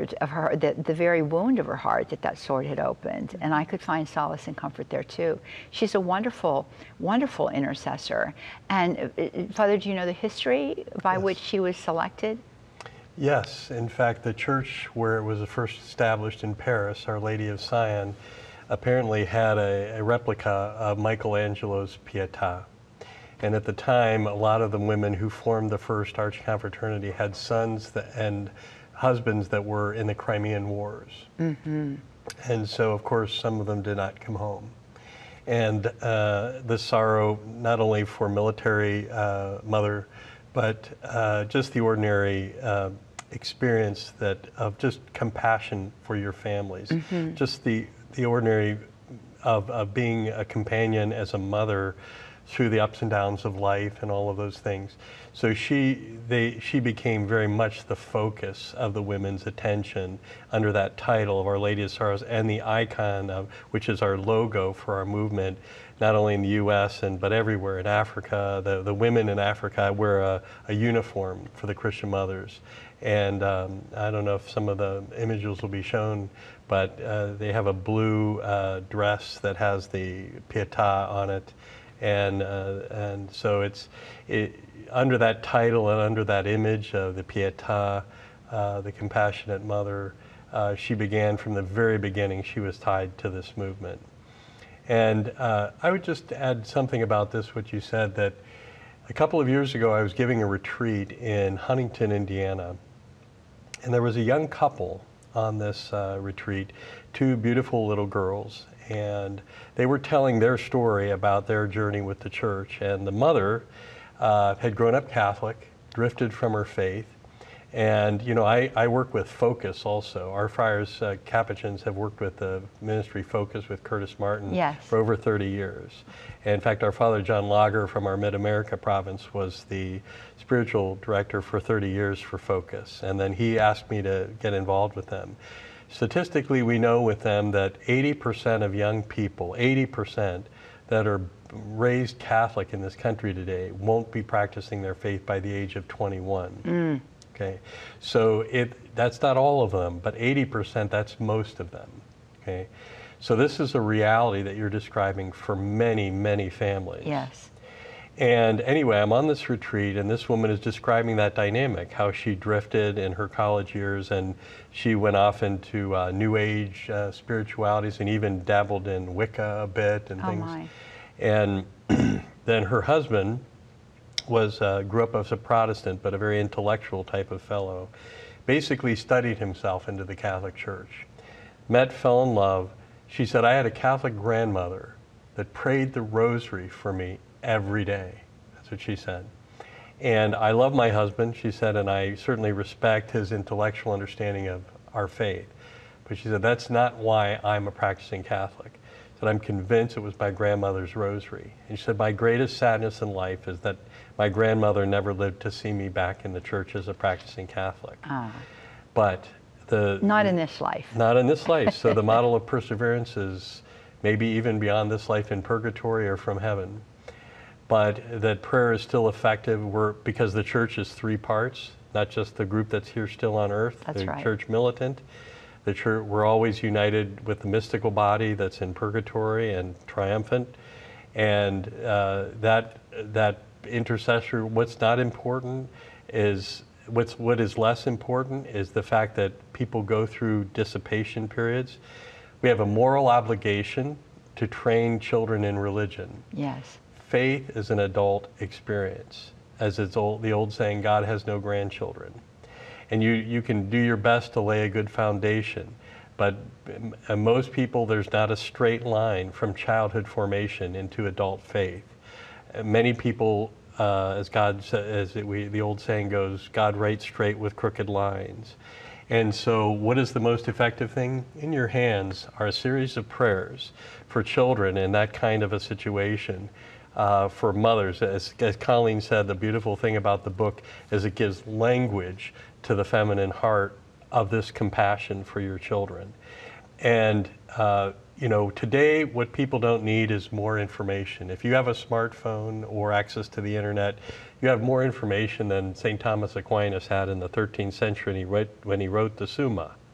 heart of her, the very wound of her heart that sword had opened. And I could find solace and comfort there too. She's a wonderful, wonderful intercessor. And Father, do you know the history by which she was selected? Yes. In fact, the church where it was first established in Paris, Our Lady of Sion, apparently had a replica of Michelangelo's Pietà. And at the time, a lot of the women who formed the first Archconfraternity had sons and husbands that were in the Crimean Wars. Mm-hmm. And so, of course, some of them did not come home. And the sorrow, not only for military mother, but just the ordinary experience of just compassion for your families. Mm-hmm. Just the ordinary of being a companion as a mother through the ups and downs of life and all of those things. So she became very much the focus of the women's attention under that title of Our Lady of Sorrows, and the icon of, which is our logo for our movement, not only in the U.S. but everywhere in Africa. The women in Africa wear a uniform for the Christian mothers. And I don't know if some of the images will be shown, but they have a blue dress that has the Pietà on it. And so it's under that title and under that image of the Pietà, the compassionate mother, she began from the very beginning. She was tied to this movement. And I would just add something about this, what you said, that a couple of years ago I was giving a retreat in Huntington, Indiana, and there was a young couple on this retreat, two beautiful little girls. And they were telling their story about their journey with the church. And the mother had grown up Catholic, drifted from her faith. And, you know, I work with Focus also. Our friars, Capuchins, have worked with the ministry Focus with Curtis Martin for over 30 years. And in fact, our Father John Lager from our Mid-America province was the spiritual director for 30 years for Focus. And then he asked me to get involved with them. Statistically, we know with them that 80% of young people, 80% that are raised Catholic in this country today won't be practicing their faith by the age of 21. Okay, so that's not all of them, but 80%, that's most of them. Okay, so this is a reality that you're describing for many, many families. Yes. And anyway, I'm on this retreat, and this woman is describing that dynamic, how she drifted in her college years, and she went off into New Age spiritualities and even dabbled in Wicca a bit and things. My. And then her husband grew up as a Protestant, but a very intellectual type of fellow. Basically studied himself into the Catholic Church. Met, fell in love. She said, I had a Catholic grandmother that prayed the rosary for me every day. That's what she said. And I love my husband, she said, and I certainly respect his intellectual understanding of our faith. But she said, that's not why I'm a practicing Catholic. She said, I'm convinced it was my grandmother's rosary. And she said, my greatest sadness in life is that my grandmother never lived to see me back in the church as a practicing Catholic. But not in this life. Not in this life. So the model of perseverance is maybe even beyond this life in purgatory or from heaven. But that prayer is still effective because the church is three parts, not just the group that's here still on earth, the church militant. The church, we're always united with the mystical body that's in purgatory and triumphant. And that intercessor, what's not important is, what is less important is the fact that people go through dissipation periods. We have a moral obligation to train children in religion. Yes. Faith is an adult experience. As the old saying, God has no grandchildren. And you can do your best to lay a good foundation, but most people, there's not a straight line from childhood formation into adult faith. Many people, the old saying goes, God writes straight with crooked lines. And so what is the most effective thing? In your hands are a series of prayers for children in that kind of a situation. For mothers, as Colleen said, the beautiful thing about the book is it gives language to the feminine heart of this compassion for your children. And you know, today what people don't need is more information. If you have a smartphone or access to the internet, you have more information than St. Thomas Aquinas had in the 13th century when he wrote the Summa.